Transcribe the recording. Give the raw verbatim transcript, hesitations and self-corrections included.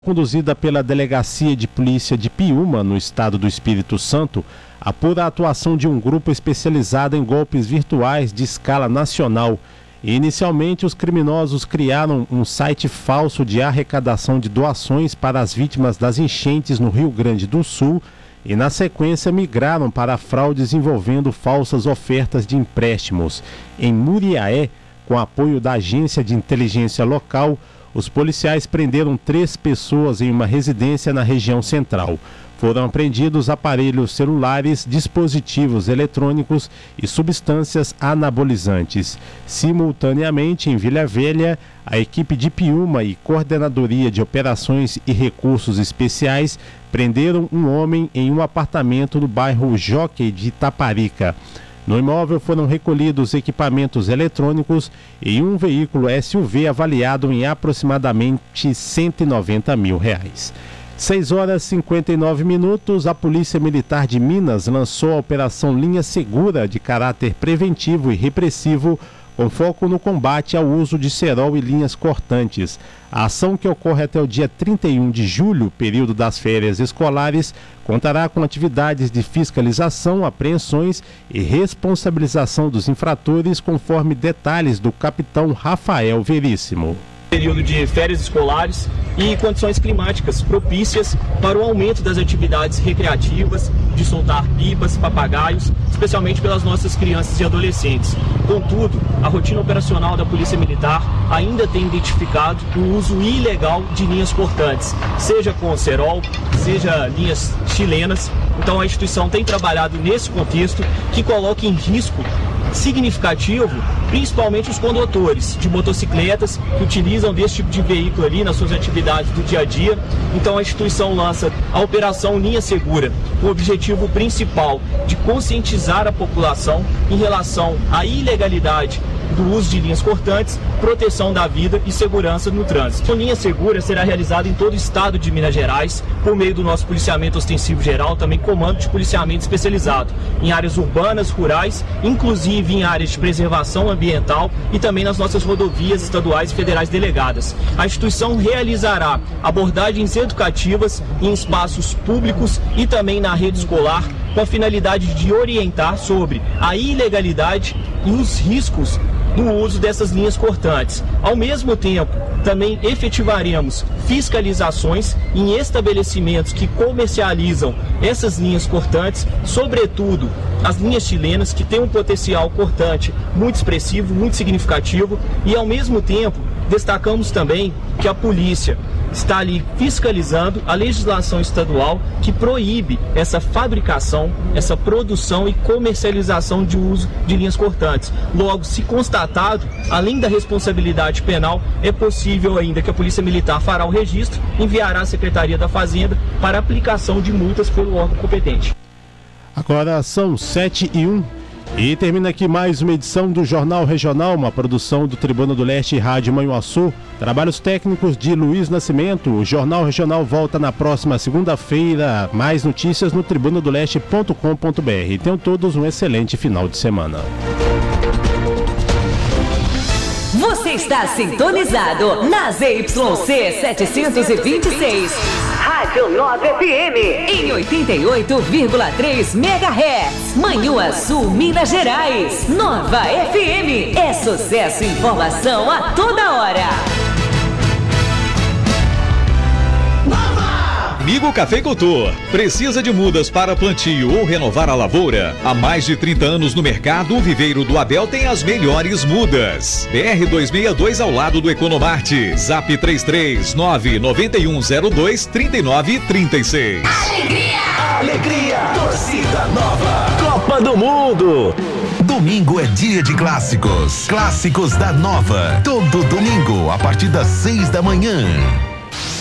Conduzida pela Delegacia de Polícia de Piúma, no estado do Espírito Santo, apura a atuação de um grupo especializado em golpes virtuais de escala nacional. Inicialmente, os criminosos criaram um site falso de arrecadação de doações para as vítimas das enchentes no Rio Grande do Sul e, na sequência, migraram para fraudes envolvendo falsas ofertas de empréstimos. Em Muriaé, com apoio da Agência de Inteligência Local, os policiais prenderam três pessoas em uma residência na região central. Foram apreendidos aparelhos celulares, dispositivos eletrônicos e substâncias anabolizantes. Simultaneamente, em Vila Velha, a equipe de Piúma e Coordenadoria de Operações e Recursos Especiais prenderam um homem em um apartamento no bairro Jockey de Itaparica. No imóvel foram recolhidos equipamentos eletrônicos e um veículo S U V avaliado em aproximadamente cento e noventa mil reais. seis horas e cinquenta e nove minutos, a Polícia Militar de Minas lançou a Operação Linha Segura de caráter preventivo e repressivo, com foco no combate ao uso de cerol e linhas cortantes. A ação, que ocorre até o dia trinta e um de julho, período das férias escolares, contará com atividades de fiscalização, apreensões e responsabilização dos infratores, conforme detalhes do capitão Rafael Veríssimo. Período de férias escolares e condições climáticas propícias para o aumento das atividades recreativas, de soltar pipas, papagaios, especialmente pelas nossas crianças e adolescentes. Contudo, a rotina operacional da Polícia Militar ainda tem identificado o uso ilegal de linhas cortantes, seja com cerol, seja linhas chilenas. Então a instituição tem trabalhado nesse contexto que coloca em risco significativo, principalmente os condutores de motocicletas que utilizam desse tipo de veículo ali nas suas atividades do dia a dia. Então a instituição lança a Operação Linha Segura, com o objetivo principal de conscientizar a população em relação à ilegalidade do uso de linhas cortantes, proteção da vida e segurança no trânsito. A linha segura será realizada em todo o estado de Minas Gerais, por meio do nosso policiamento ostensivo geral, também comando de policiamento especializado, em áreas urbanas, rurais, inclusive em áreas de preservação ambiental e também nas nossas rodovias estaduais e federais delegadas. A instituição realizará abordagens educativas em espaços públicos e também na rede escolar, com a finalidade de orientar sobre a ilegalidade e os riscos do uso dessas linhas cortantes. Ao mesmo tempo, também efetivaremos fiscalizações em estabelecimentos que comercializam essas linhas cortantes, sobretudo as linhas chilenas, que têm um potencial cortante muito expressivo, muito significativo, e ao mesmo tempo destacamos também que a polícia está ali fiscalizando a legislação estadual que proíbe essa fabricação, essa produção e comercialização de uso de linhas cortantes. Logo, se constatado, além da responsabilidade penal, é possível ainda que a Polícia Militar fará o registro, enviará à Secretaria da Fazenda para aplicação de multas pelo órgão competente. Agora são sete e um. E termina aqui mais uma edição do Jornal Regional, uma produção do Tribuna do Leste e Rádio Manhuaçu. Trabalhos técnicos de Luiz Nascimento. O Jornal Regional volta na próxima segunda-feira. Mais notícias no tribuna do leste ponto com ponto br. Tenham todos um excelente final de semana. Você está sintonizado na Z Y C setecentos e vinte e seis. Rádio nove F M, em oitenta e oito vírgula três megahertz. Manhuaçu, Minas Gerais. Nova F M. É sucesso e informação a toda hora. Amigo cafeicultor, precisa de mudas para plantio ou renovar a lavoura? Há mais de trinta anos no mercado, o Viveiro do Abel tem as melhores mudas. B R duzentos e sessenta e dois ao lado do Economarte. Zap três três nove nove um zero dois três nove três seis. Alegria! Alegria! Torcida nova! Copa do Mundo! Domingo é dia de clássicos. Clássicos da Nova. Todo domingo, a partir das seis da manhã.